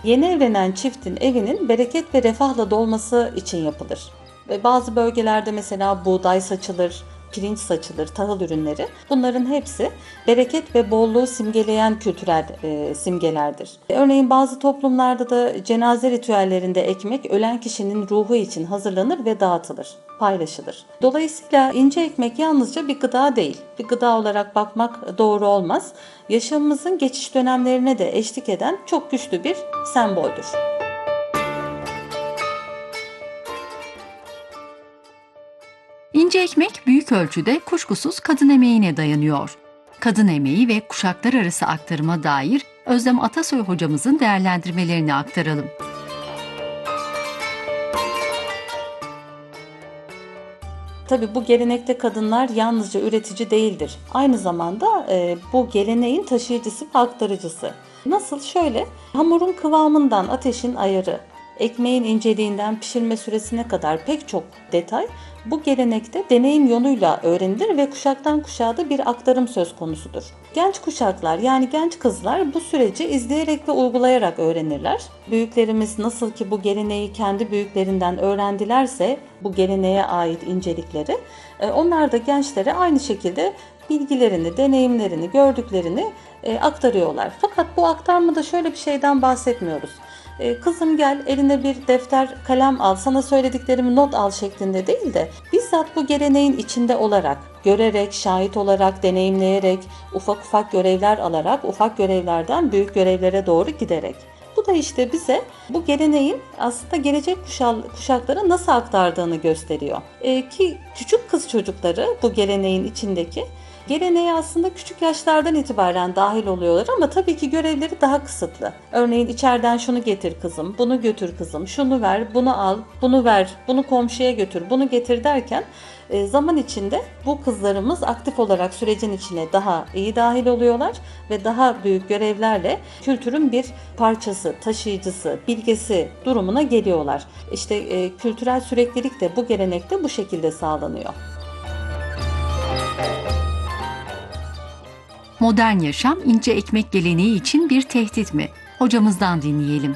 Yeni evlenen çiftin evinin bereket ve refahla dolması için yapılır. Ve bazı bölgelerde mesela buğday saçılır, pirinç saçılır, tahıl ürünleri. Bunların hepsi bereket ve bolluğu simgeleyen kültürel simgelerdir. Örneğin bazı toplumlarda da cenaze ritüellerinde ekmek ölen kişinin ruhu için hazırlanır ve dağıtılır, paylaşılır. Dolayısıyla ince ekmek yalnızca bir gıda değil. Bir gıda olarak bakmak doğru olmaz. Yaşamımızın geçiş dönemlerine de eşlik eden çok güçlü bir semboldür. İnce ekmek büyük ölçüde kuşkusuz kadın emeğine dayanıyor. Kadın emeği ve kuşaklar arası aktarıma dair Özlem Atasoy hocamızın değerlendirmelerini aktaralım. Tabii bu gelenekte kadınlar yalnızca üretici değildir. Aynı zamanda bu geleneğin taşıyıcısı ve aktarıcısı. Nasıl? Şöyle, hamurun kıvamından ateşin ayarı, ekmeğin inceliğinden pişirme süresine kadar pek çok detay bu gelenekte deneyim yoluyla öğrenilir ve kuşaktan kuşağa da bir aktarım söz konusudur. Genç kuşaklar yani genç kızlar bu süreci izleyerek ve uygulayarak öğrenirler. Büyüklerimiz nasıl ki bu geleneği kendi büyüklerinden öğrendilerse bu geleneğe ait incelikleri, onlar da gençlere aynı şekilde bilgilerini, deneyimlerini, gördüklerini aktarıyorlar. Fakat bu aktarmada şöyle bir şeyden bahsetmiyoruz. Kızım gel eline bir defter kalem al, sana söylediklerimi not al şeklinde değil de bizzat bu geleneğin içinde olarak, görerek, şahit olarak, deneyimleyerek, ufak ufak görevler alarak, ufak görevlerden büyük görevlere doğru giderek. Bu da işte bize bu geleneğin aslında gelecek kuşaklara nasıl aktardığını gösteriyor. Ki küçük kız çocukları bu geleneğin içindeki geleneğe aslında küçük yaşlardan itibaren dahil oluyorlar ama tabii ki görevleri daha kısıtlı. Örneğin içeriden şunu getir kızım, bunu götür kızım, şunu ver, bunu al, bunu ver, bunu komşuya götür, bunu getir derken zaman içinde bu kızlarımız aktif olarak sürecin içine daha iyi dahil oluyorlar ve daha büyük görevlerle kültürün bir parçası, taşıyıcısı, bilgesi durumuna geliyorlar. İşte kültürel süreklilik de bu gelenekte bu şekilde sağlanıyor. Modern yaşam ince ekmek geleneği için bir tehdit mi? Hocamızdan dinleyelim.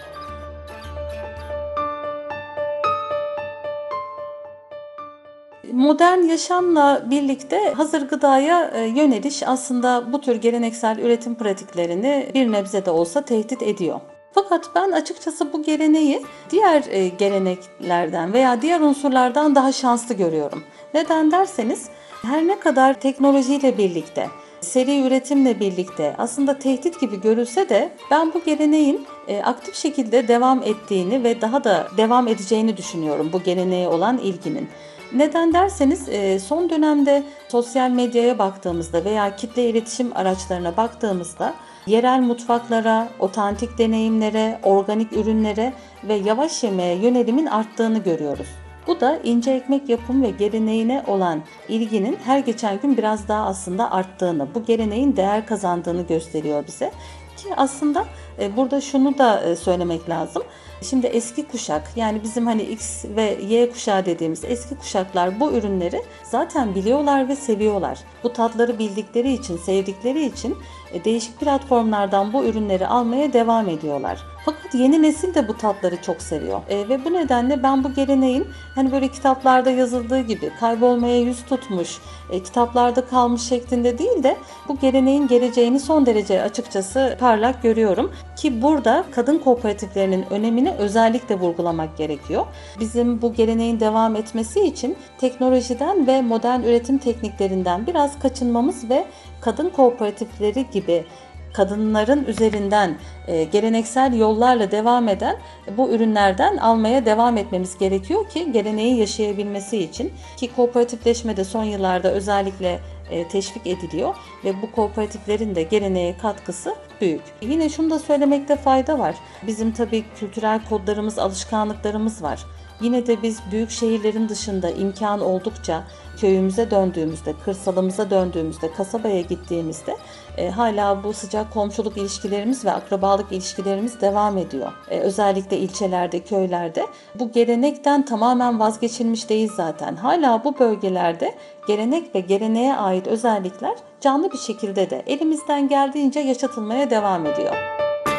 Modern yaşamla birlikte hazır gıdaya yöneliş aslında bu tür geleneksel üretim pratiklerini bir nebze de olsa tehdit ediyor. Fakat ben açıkçası bu geleneği diğer geleneklerden veya diğer unsurlardan daha şanslı görüyorum. Neden derseniz her ne kadar teknolojiyle birlikte, seri üretimle birlikte aslında tehdit gibi görülse de ben bu geleneğin aktif şekilde devam ettiğini ve daha da devam edeceğini düşünüyorum bu geleneğe olan ilginin. Neden derseniz son dönemde sosyal medyaya baktığımızda veya kitle iletişim araçlarına baktığımızda yerel mutfaklara, otantik deneyimlere, organik ürünlere ve yavaş yemeğe yönelimin arttığını görüyoruz. Bu da ince ekmek yapımı ve geleneğine olan ilginin her geçen gün biraz daha aslında arttığını, bu geleneğin değer kazandığını gösteriyor bize. Ki aslında burada şunu da söylemek lazım. Şimdi eski kuşak yani bizim hani X ve Y kuşağı dediğimiz eski kuşaklar bu ürünleri zaten biliyorlar ve seviyorlar. Bu tatları bildikleri için, sevdikleri için değişik platformlardan bu ürünleri almaya devam ediyorlar. Fakat yeni nesil de bu tatları çok seviyor. Ve bu nedenle ben bu geleneğin hani böyle kitaplarda yazıldığı gibi kaybolmaya yüz tutmuş, kitaplarda kalmış şeklinde değil de bu geleneğin geleceğini son derece açıkçası parlak görüyorum. Ki burada kadın kooperatiflerinin önemini özellikle vurgulamak gerekiyor. Bizim bu geleneğin devam etmesi için teknolojiden ve modern üretim tekniklerinden biraz kaçınmamız ve kadın kooperatifleri gibi kadınların üzerinden geleneksel yollarla devam eden bu ürünlerden almaya devam etmemiz gerekiyor ki geleneği yaşayabilmesi için. Ki kooperatifleşme de son yıllarda özellikle teşvik ediliyor ve bu kooperatiflerin de geleneğe katkısı büyük. Yine şunu da söylemekte fayda var. Bizim tabii kültürel kodlarımız, alışkanlıklarımız var. Yine de biz büyük şehirlerin dışında imkan oldukça köyümüze döndüğümüzde, kırsalımıza döndüğümüzde, kasabaya gittiğimizde hala bu sıcak komşuluk ilişkilerimiz ve akrabalık ilişkilerimiz devam ediyor. Özellikle ilçelerde, köylerde bu gelenekten tamamen vazgeçilmiş değil zaten. Hala bu bölgelerde gelenek ve geleneğe ait özellikler canlı bir şekilde de elimizden geldiğince yaşatılmaya devam ediyor.